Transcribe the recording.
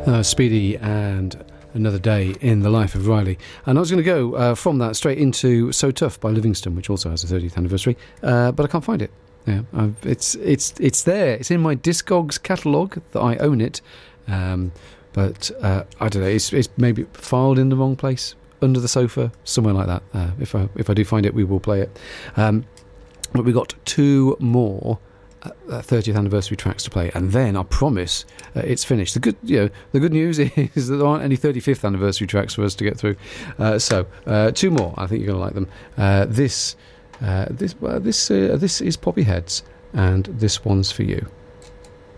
Speedy and Another Day in the Life of Riley. And I was going to go from that straight into So Tough by Livingston, which also has a 30th anniversary, but I can't find it. Yeah, it's there. It's in my Discogs catalogue that I own it, but I don't know. It's maybe filed in the wrong place, under the sofa, somewhere like that. If I do find it, we will play it. But we got two more 30th anniversary tracks to play, and then I promise it's finished. The good news is that there aren't any 35th anniversary tracks for us to get through. So two more. I think you're going to like them. This is Poppy Heads, and this one's for you.